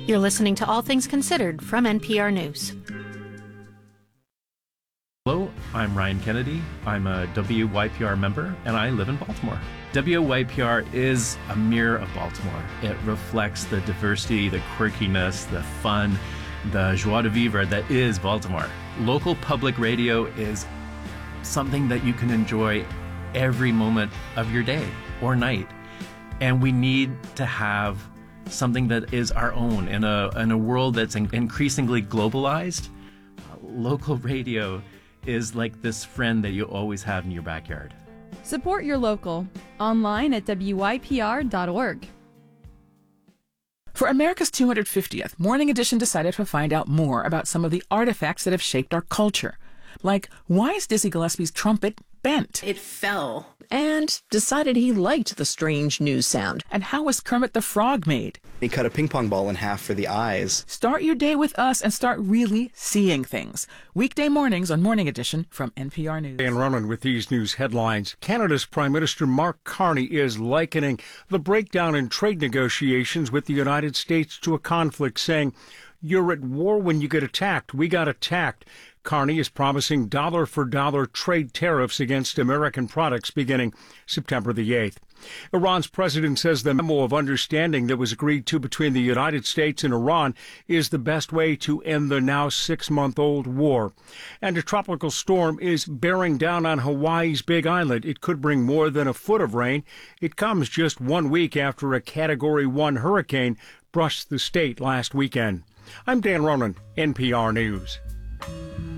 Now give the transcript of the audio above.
You're listening to All Things Considered from NPR News. Hello, I'm Ryan Kennedy. I'm a WYPR member, and I live in Baltimore. WYPR is a mirror of Baltimore. It reflects the diversity, the quirkiness, the fun, the joie de vivre that is Baltimore. Local public radio is something that you can enjoy every moment of your day or night. And we need to have something that is our own in a world that's increasingly globalized. Local radio is like this friend that you always have in your backyard. Support your local. Online at WYPR.org. For America's 250th, Morning Edition decided to find out more about some of the artifacts that have shaped our culture. Like, why is Dizzy Gillespie's trumpet bent? It fell and decided he liked the strange news sound. And how was Kermit the Frog made? He cut a ping pong ball in half for the eyes. Start your day with us and start really seeing things. Weekday mornings on Morning Edition from NPR News. Dan Ronan with these news headlines. Canada's Prime Minister Mark Carney is likening the breakdown in trade negotiations with the United States to a conflict, saying, "You're at war when you get attacked. We got attacked." Carney is promising dollar-for-dollar trade tariffs against American products beginning September the 8th. Iran's president says the memo of understanding that was agreed to between the United States and Iran is the best way to end the now 6-month-old war. And a tropical storm is bearing down on Hawaii's Big Island. It could bring more than a foot of rain. It comes just 1 week after a Category 1 hurricane brushed the state last weekend. I'm Dan Ronan, NPR News.